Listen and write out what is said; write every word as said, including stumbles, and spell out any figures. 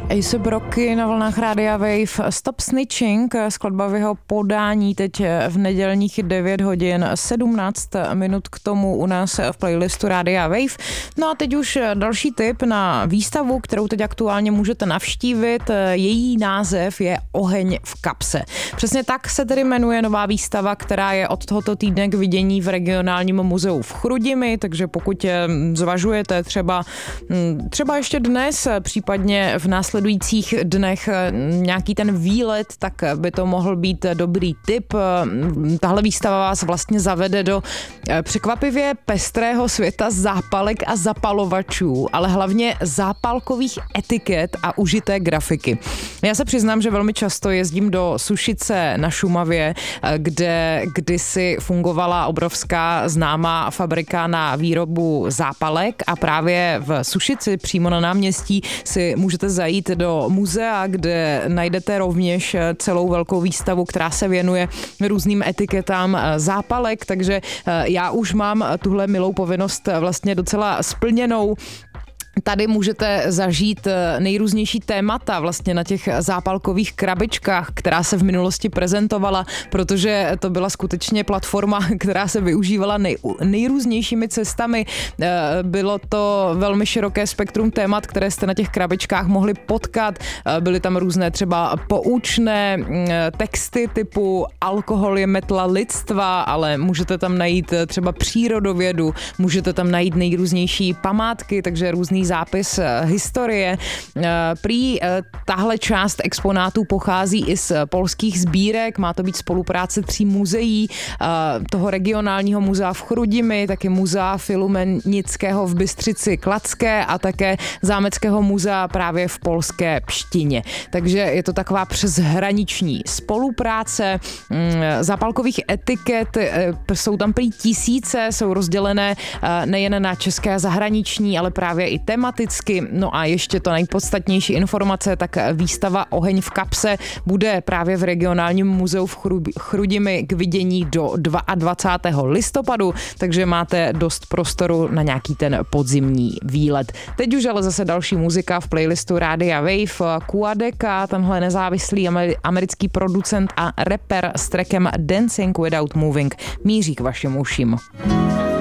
A$ej ép Rocky na vlnách Rádia Wave. Stop Snitching, skladba v jeho podání teď v nedělních devět hodin sedmnáct minut k tomu u nás v playlistu Rádia Wave. No a teď už další tip na výstavu, kterou teď aktuálně můžete navštívit. Její název je Oheň v kapse. Přesně tak se tedy jmenuje nová výstava, která je od tohoto týdne k vidění v regionálním muzeu v Chrudimi, takže pokud zvažujete třeba, třeba ještě dnes, případně v následujících dnech nějaký ten výlet, tak by to mohl být dobrý tip. Tahle výstava vás vlastně zavede do překvapivě pestrého světa zápalek a zapalovačů, ale hlavně zápalkových etiket a užité grafiky. Já se přiznám, že velmi často jezdím do Sušice na Šumavě, kde kdysi fungovala obrovská známá fabrika na výrobu zápalek a právě v Sušici přímo na náměstí si můžete zajít do muzea, kde najdete rovněž celou velkou výstavu, která se věnuje různým etiketám zápalek, takže já už mám tuhle milou povinnost vlastně docela splněnou. Tady můžete zažít nejrůznější témata vlastně na těch zápalkových krabičkách, která se v minulosti prezentovala, protože to byla skutečně platforma, která se využívala nej, nejrůznějšími cestami. Bylo to velmi široké spektrum témat, které jste na těch krabičkách mohli potkat. Byly tam různé třeba poučné texty typu alkohol je metla lidstva, ale můžete tam najít třeba přírodovědu, můžete tam najít nejrůznější památky, takže různý zápis historie. Prý tahle část exponátů pochází i z polských sbírek, má to být spolupráce tří muzeí, toho regionálního muzea v Chrudimi, taky muzea Filumenického v Bystřici Kladské a také zámeckého muzea právě v polské Pštině. Takže je to taková přeshraniční spolupráce. Zápalkových etiket jsou tam prý tisíce, jsou rozdělené nejen na české a zahraniční, ale právě i tematicky. No a ještě to nejpodstatnější informace, tak výstava Oheň v kapse bude právě v regionálním muzeu v Chrudimi k vidění do dvacátého druhého listopadu, takže máte dost prostoru na nějaký ten podzimní výlet. Teď už ale zase další muzika v playlistu Rádia Wave. Quadeka, tenhle nezávislý americký producent a rapper s trackem Dancing Without Moving míří k vašim uším.